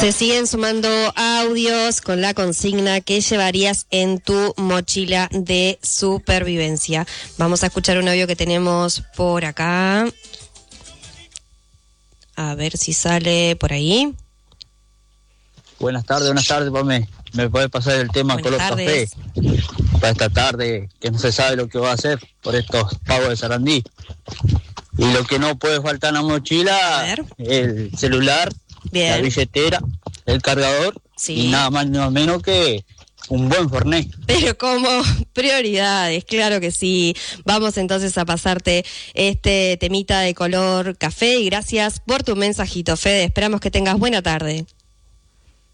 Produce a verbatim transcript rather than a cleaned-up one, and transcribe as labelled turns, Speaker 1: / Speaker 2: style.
Speaker 1: Se siguen sumando audios con la consigna que llevarías en tu mochila de supervivencia. Vamos a escuchar un audio que tenemos por acá. A ver si sale por ahí.
Speaker 2: Buenas tardes, buenas tardes, Pame. ¿Me puede pasar el tema
Speaker 1: Buenas
Speaker 2: Color
Speaker 1: tardes.
Speaker 2: Café? Para esta tarde, que no se sabe lo que va a hacer por estos pagos de Sarandí. Y lo que no puede faltar en la mochila, el celular,
Speaker 1: Bien.
Speaker 2: la billetera, el cargador,
Speaker 1: Sí.
Speaker 2: y nada más ni nada menos que un buen Fernet.
Speaker 1: Pero como prioridades, claro que sí. Vamos entonces a pasarte este temita de Color Café y gracias por tu mensajito, Fede. Esperamos que tengas buena tarde.